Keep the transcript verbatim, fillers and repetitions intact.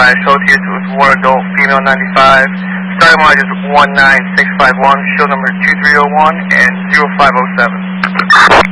ninety-five, show T S was one adult, female ninety-five. Starting mileage is one nine six five one, show number two three zero one and zero five zero seven.